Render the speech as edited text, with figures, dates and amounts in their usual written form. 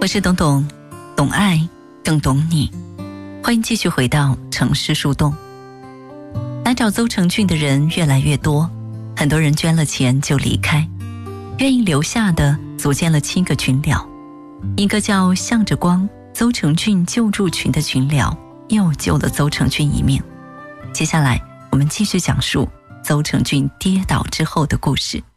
我是董董，懂爱更懂你。欢迎继续回到城市树洞。来找邹成俊的人越来越多，很多人捐了钱就离开，愿意留下的组建了7个群聊。一个叫向着光邹成俊救助群的群聊又救了邹成俊一命。接下来我们继续讲述邹成俊跌倒之后的故事。